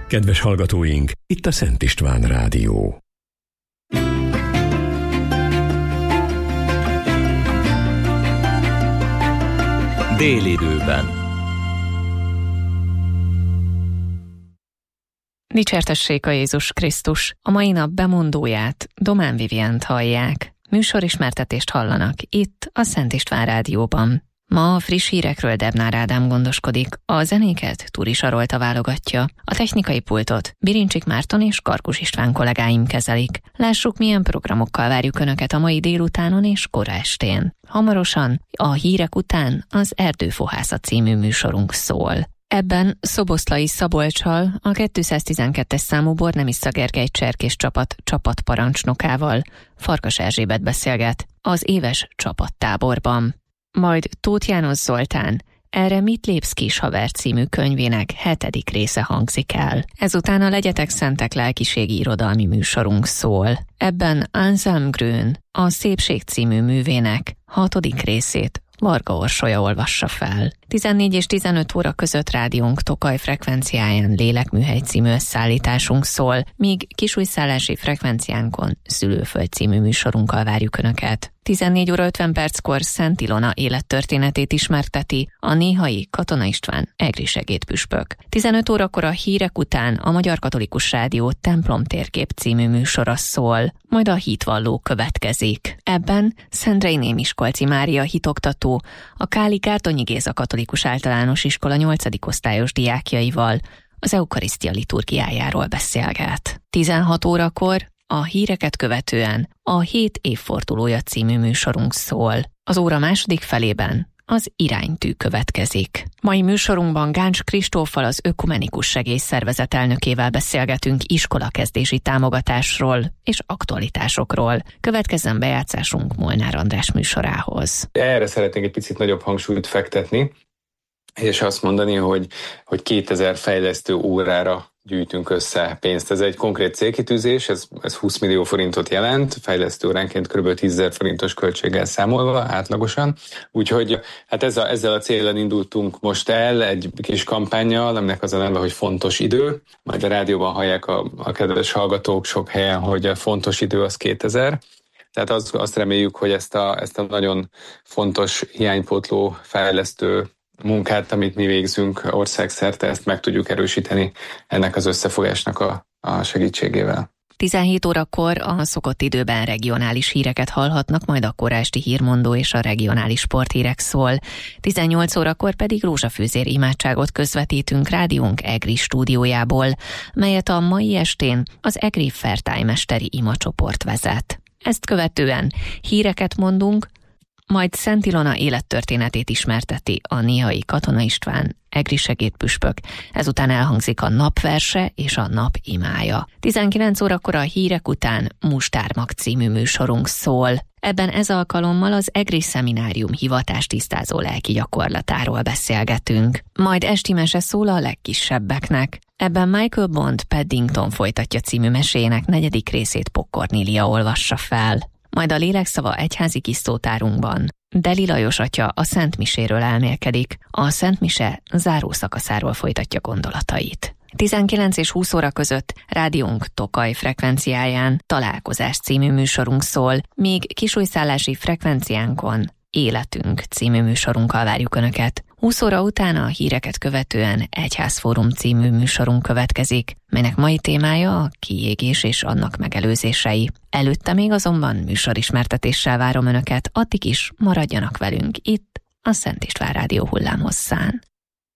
Kedves hallgatóink, itt a Szent István Rádió. Délidőben. Dicsértessék a Jézus Krisztus! A mai nap bemondóját, Domán Vivient hallják. Műsorismertetést hallanak itt a Szent István Rádióban. Ma a friss hírekről Debnár Ádám gondoskodik, a zenéket Turi Sarolta válogatja, a technikai pultot Birincsik Márton és Karkus István kollégáim kezelik. Lássuk, milyen programokkal várjuk Önöket a mai délutánon és kora estén. Hamarosan, a hírek után az Erdőfohászat című műsorunk szól. Ebben Szoboszlai Szabolccsal, a 212-es számú Bornemisza Gergely cserkés csapat csapatparancsnokával, Farkas Erzsébet beszélget az éves csapattáborban. Majd Tóth János Zoltán, Erre mit lépsz kis haver című könyvének 7. része hangzik el. Ezután a Legyetek Szentek lelkiségi irodalmi műsorunk szól. Ebben Anselm Grün, a Szépség című művének 6. részét Varga Orsolya olvassa fel. 14 és 15 óra között rádiónk Tokaj frekvenciáján Lélekműhely című összeállításunk szól, míg kisújszállási frekvenciánkon Szülőföld című műsorunkkal várjuk Önöket. 14 óra 50 perckor Szent Ilona élettörténetét ismerteti a néhai Katona István egri segédpüspök. 15 órakor a hírek után a Magyar Katolikus Rádió Templom térkép című műsora szól, majd a hitvalló következik. Ebben Szendrei Némiskolci Mária hitoktató, a Káli Gárdonyi Géza Katolikus Általános Iskola 8. osztályos diákjaival az eukarisztia liturgiájáról beszélget. 16 órakor a híreket követően a 7 évfordulója című műsorunk szól. Az óra második felében az iránytű következik. Mai műsorunkban Gáncs Kristóffal, az Ökumenikus Segélyszervezet elnökével beszélgetünk iskolakezdési támogatásról és aktualitásokról. Következzen bejátszásunk Molnár András műsorához. Erre szeretnénk egy picit nagyobb hangsúlyt fektetni, és azt mondani, hogy 2000 fejlesztő órára gyűjtünk össze pénzt. Ez egy konkrét célkitűzés, ez 20 millió forintot jelent, fejlesztő óránként kb. 10 000 forintos költséggel számolva átlagosan. Úgyhogy hát ezzel a céllal indultunk most el egy kis kampánnyal, aminek az a neve, hogy Fontos idő. Majd a rádióban hallják a kedves hallgatók sok helyen, hogy a fontos idő az 2000. Tehát azt reméljük, hogy ezt a nagyon fontos hiánypótló fejlesztő munkát, amit mi végzünk országszerte, ezt meg tudjuk erősíteni ennek az összefogásnak a segítségével. 17 órakor a szokott időben regionális híreket hallhatnak, majd a kora esti hírmondó és a regionális sporthírek szól. 18 órakor pedig rózsafűzér imádságot közvetítünk rádiónk egri stúdiójából, melyet a mai estén az egri fertájmesteri imacsoport vezet. Ezt követően híreket mondunk, majd Szent Ilona élettörténetét ismerteti a néhai Katona István egri segédpüspök, ezután elhangzik a napverse és a nap imája. 19 órakor a hírek után Mustármag című műsorunk szól. Ebben ez alkalommal az egri szeminárium hivatástisztázó lelki gyakorlatáról beszélgetünk. Majd esti mese szól a legkisebbeknek. Ebben Michael Bond Paddington folytatja című meséjének 4. részét Pok Kornélia olvassa fel. Majd a Lélekszava egyházi kis szótárunkban Deli Lajos atya a Szent Miséről elmélkedik, a Szent Mise záró szakaszáról folytatja gondolatait. 19 és 20 óra között rádiónk Tokaj frekvenciáján Találkozás című műsorunk szól, míg kisújszállási frekvenciánkon Életünk című műsorunkkal várjuk Önöket. 20 óra után a híreket követően Egyházfórum című műsorunk következik, melynek mai témája a kiégés és annak megelőzései. Előtte még azonban műsorismertetéssel várom Önöket, addig is maradjanak velünk itt a Szent István Rádió hullámhosszán.